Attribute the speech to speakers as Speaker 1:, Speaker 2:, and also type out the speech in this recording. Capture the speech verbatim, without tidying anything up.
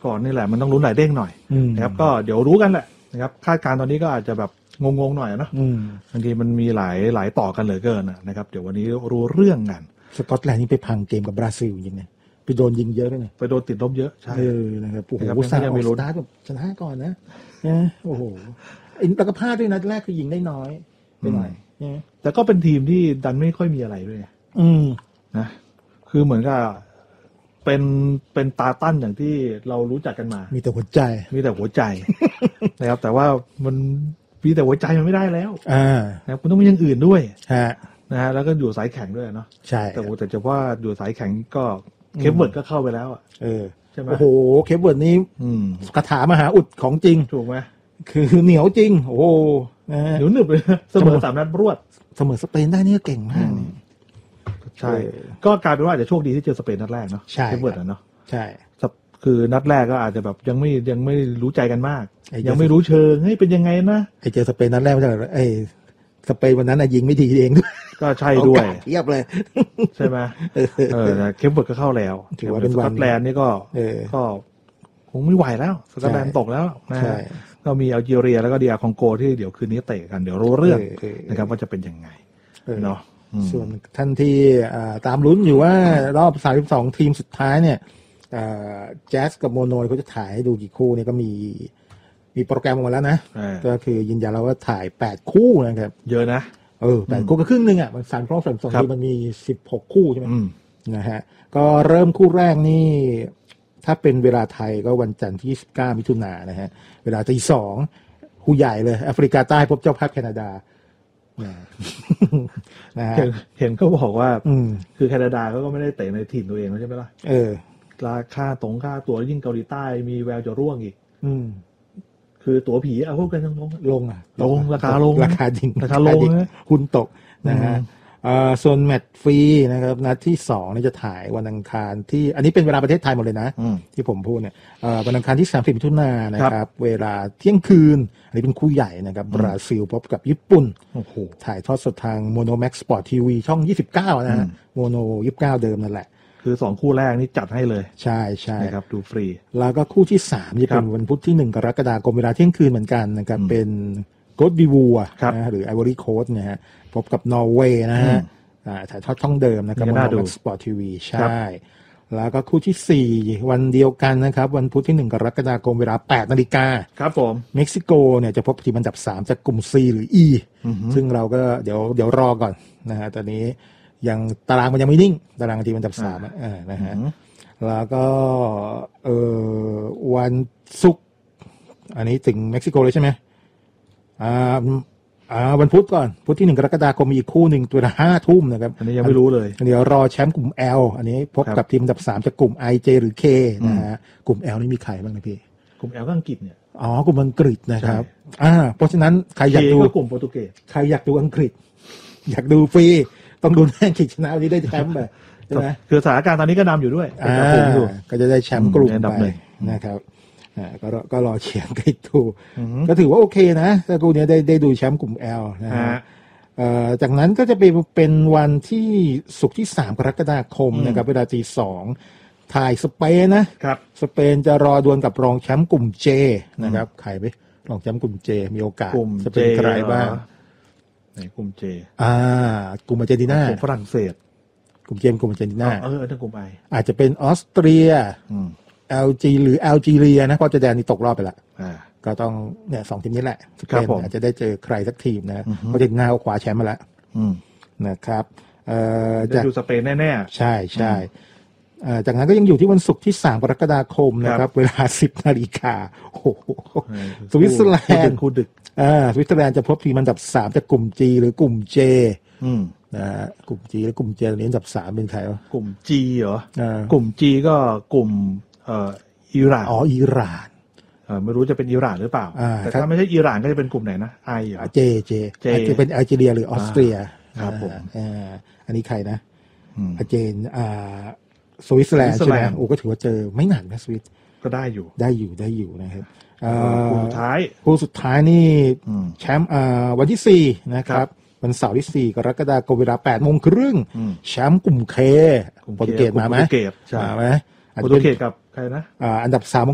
Speaker 1: ก่อนนี่แหละมันต้องลุ้นหลายเด้งหน่อยนะครับก็เดี๋ยวรู้กันแหละนะครับคาดการณ์ตอนนี้ก็อาจจะแบบงงๆหน่อยเนาะบางทีมันมีหลายหลายต่อกันเหลือเกินนะครับเดี๋ยววันนี้รู้เรื่องกัน
Speaker 2: สกอตแลนด์นี่ไปพังเกมกับบราซิลยังไงไปโดนยิงเยอะด้วยไง
Speaker 1: ไปโดนติดลบเยอะใช่
Speaker 2: เออนะครับโอ้โหซาอุสตาร์ทแบบชนะก่อนนะโอ้โหแล้วก็พลาดด้วยนัดแรกคือยิงได้น้อยไปหน่อย
Speaker 1: แต่ก็เป็นทีมที่ดันไม่ค่อยมีอะไรด้วย
Speaker 2: อืม
Speaker 1: นะคือเหมือนกับเป็นเป็นตาตั้นอย่างที่เรารู้จักกันมา
Speaker 2: มีแต่หัวใจ
Speaker 1: มีแต่หัวใจ นะครับแต่ว่ามันมีแต่หัวใจมันไม่ได้แล้ว
Speaker 2: อ่า
Speaker 1: นะคุณต้องมีอย่างอื่นด้วย
Speaker 2: ฮะ
Speaker 1: นะฮะแล้วก็อยู่สายแข็งด้วยเนาะ
Speaker 2: ใช่
Speaker 1: แต่โอ้แต่จะว่าอยู่สายแข็งก็เคปเวิร์ดก็เข้าไปแล้วอ่ะ
Speaker 2: เออ
Speaker 1: ใช่ไหม
Speaker 2: โอ้โหเคปเวิร์ดนี่คาถามหาอุดของจริง
Speaker 1: ถูกไหม
Speaker 2: คือเหนียวจริงโอ้โห
Speaker 1: เหนียวหนึบเลยเสมอสามนัดรวด
Speaker 2: เสมอสเปนได้นี่เก่งมาก
Speaker 1: ใช่ก็กลายเป็นว่าอาจจะโชคดีที่เจอสเปนนัดแรกเนาะเคปเวิร์ดอ่ะเนาะ
Speaker 2: ใช่
Speaker 1: คือนัดแรกก็อาจจะแบบยังไม่ยังไม่รู้ใจกันมากยังไม่รู้เชิงเฮ้ยเป็นยังไงนะ
Speaker 2: ไอเจอสเปนนัดแรกไม่ใช่ไอสเปนวันนั้นยิงไม่ดีเอง
Speaker 1: ก็ใช่ด้วย
Speaker 2: เทียบเลย
Speaker 1: ใช่ไหมเออเคปเวิร์ดก็เข้าแล้ว
Speaker 2: ถือว่าเป็น
Speaker 1: สกอตแลนด์นี่ก็ก็คงไม่ไหวแล้วสกอตแลนด์ตกแล้วนะก็มีอัลจีเรียแล้วก็ดีอาร์คองโกที่เดี๋ยวคืนนี้เตะกันเดี๋ยวรู้เรื่องนะครับว่าจะเป็นยังไงเนาะ
Speaker 2: ส่วนท่านที่ตามลุ้นอยู่ว่ารอบสามสิบสองทีมสุดท้ายเนี่ยแจ๊สกับโมโนเขาจะถ่ายให้ดูกี่คู่เนี่ยก็มีมีโปรแกรมออกมาแล้วนะก็คือยืนยันแล้วว่าถ่ายแปดคู่นะครับ
Speaker 1: เยอะนะ
Speaker 2: เออแปดคู่ก็ครึ่งนึงอ่ะมันสามรอบสามสองทีมันมีสิบหกคู่ใช่ไหมนะฮะก็เริ่มคู่แรกนี่ถ้าเป็นเวลาไทยก็วันจันทร์ที่ยี่สิบเก้ามิถุนายนนะฮะเวลาตีสองคู่ใหญ่เลยแอฟริกาใต้พบเจ้าภาพแคนาดา
Speaker 1: นะฮะเห็นเขาบอกว่าคือแคนาดาเขาก็ไม่ได้เตะในถิ่นตัวเองใช่ไหมล่ะ
Speaker 2: เออ
Speaker 1: ราคาตรงค่าตั๋วยิ่งเกาหลีใต้มีแววจะร่วงอีก
Speaker 2: อืม
Speaker 1: คือตั๋วผีเอาพวกกันลง
Speaker 2: ลงอ่ะ
Speaker 1: ลงราคาลง
Speaker 2: ราคาจริง
Speaker 1: ราคาลง
Speaker 2: หุ้นตกนะฮะอ่าส่วนแมตช์ฟรีนะครับนัดที่สองนี่จะถ่ายวันอังคารที่อันนี้เป็นเวลาประเทศไทยหมดเลยนะที่ผมพูดเนี่ยอ่าวันอังคารที่สามสิบมิถุนายนนะครับเวลาเที่ยงคืนอันนี้เป็นคู่ใหญ่นะครับบราซิลพบกับญี่ปุ่น
Speaker 1: โอ้โห
Speaker 2: ถ่ายทอดสดทาง Monomax Sport ที วี ช่องยี่สิบเก้านะฮะ Mono ยี่สิบเก้าเดิมนั่นแหละ
Speaker 1: คือสองคู่แรกนี่จัดให้เลย
Speaker 2: ใช่ๆ
Speaker 1: นะครับดูฟรี
Speaker 2: แล้วก็คู่ที่สามจะเป็นวันพุธที่หนึ่งกรกฎาคมเวลาเที่ยงคืนเหมือนกันนะครับเป็นโกดดิวัวนะหรือไอวอรี่โคสต์นะฮะพบกับนอร์เวย์นะฮะถ่ายทอดช่องเดิมนะครับ Monomax Sport ที วี ใช่แล้วก็คู่ที่สี่วันเดียวกันนะครับวันพุธที่หนึ่งกรกฎาคมเวลา แปดนาฬิกา
Speaker 1: ครับผม
Speaker 2: เม็กซิโกเนี่ยจะพบทีมอันดับสามจากกลุ่ม C หรือ E ซึ่งเราก็เดี๋ยวเดี๋ยวรอก่อนนะฮะตอนนี้ยังตารางมันยังไม่นิ่งตารางทีมอันดับสามอ่านะฮะแล้วก็เอ่อวันศุกร์อันนี้ถึงเม็กซิโกเลยใช่ไหมอ่าอ่าวันพุธก่อนพุธที่หนึ่งกรกฎาคมมีอีกคู่หนึ่งตัวละห้าทุ่มนะครับ
Speaker 1: อันนี้ยังไม่รู้เลย
Speaker 2: เดี๋ยวรอแชมป์กลุ่ม L อันนี้พบกับทีมอันดับสามจากกลุ่ม I J หรือ K นะฮะกลุ่ม L นี่มีใครบ้างนะพี่
Speaker 1: กลุ่ม L ก็อังกฤษเนี่ย
Speaker 2: อ๋อกลุ่มอังกฤษนะครับอ่าเพราะฉะนั้นใครอยากดู
Speaker 1: กลุ่มโปรตุเกส
Speaker 2: ใครอยากดูอังกฤษอยากดูฟรีต้องดูแม่งขิงชนะวันนี้ได้แชมป์แบบใช่ไหม
Speaker 1: คือสถานการณ์ตอนนี้ก็นำอยู่ด้วย
Speaker 2: อ่าก็จะได้แชมป์กลุ่มไปนะครับอ่าก็ก็รอเชียร์กันดูก็ถือว่าโอเคนะถ้ากูเนี้ยได้ได้ดูแชมป์กลุ่ม L นะฮะเอ่อจากนั้นก็จะเป็นเป็นวันที่ศุกร์ที่สามกรกฎาคมนะครับเวลาตีสองถ่ายสเปนนะครับสเปนจะรอดวลกับรองแชมป์กลุ่ม J นะครับใครไปรองแชมป์กลุ่ม J มีโอกาสจะเป็นใครบ้าง
Speaker 1: ในกลุ่ม J
Speaker 2: อ่ากลุ่มอาร์เจนตินาก
Speaker 1: ลุ่มฝรั่งเศส
Speaker 2: กลุ่มเจมกลุ่มอาร์เจนตินา
Speaker 1: เออทั้งกลุ่ม I
Speaker 2: อาจจะเป็นออสเตรีย แอล จี หรือแอลจีเรียนะเพราะจอร์แดนนี่ตกรอบไปละก็ต้องเนี่ยสองทีมนี้แหละสเปนอาจจะได้เจอใครสักทีมนะเพราะอาร์เจนตินาเขาคว้าแชมป์มาแล้วนะครับเอ่อ
Speaker 1: จะดูสเปนแน่
Speaker 2: ๆใช่ใช่จากนั้นก็ยังอยู่ที่วันศุกร์ที่สามกรกฎาคมนะครับเวลา สิบนาฬิกาโอ้โหสวิตเซอร์แลนด์
Speaker 1: คู่ดึก
Speaker 2: อ่าสวิตเซอร์แลนด์จะพบทีมอันดับสามจากกลุ่ม G หรือกลุ่ม J
Speaker 1: อืม
Speaker 2: นะฮะกลุ่ม G และกลุ่ม J นี้อันดับสามเป็นใครวะ
Speaker 1: กลุ่ม G เหรออ่ากลุ่ม G ก็กลุ่มเอ่ออิหร่าน
Speaker 2: อ๋ออิหร่าน
Speaker 1: เออไม่รู้จะเป็นอิหร่านหรือเปล่าแต่ถ้าไม่ใช่อิหร่านก็จะเป็นกลุ่มไหนนะ I เหรอ
Speaker 2: J J จะเป็นแอลจีเรียหรือออสเตรีย
Speaker 1: ครับผม
Speaker 2: อ่าอันนี้ใครนะอาร์เจนอ่าสวิตเซอร์แลนด์ใช่ไหมโอ้ก็ถือว่าเจอไม่หนักนะสวิต
Speaker 1: ก็ได้อยู่
Speaker 2: ได้อยู่ได้อยู่นะครับ
Speaker 1: คู่สุดท้าย
Speaker 2: คู่สุดท้ายนี่แชมป์วันที่สี่นะครับวันเสาร์ที่สี่กรกฎาคมเวลาแปดโมงครึ่งแชมป์กลุ่มเคโปรตุเกสมาไหม
Speaker 1: มาไหม
Speaker 2: โปร
Speaker 1: ตุเกสกับใครนะ
Speaker 2: อันดับสาม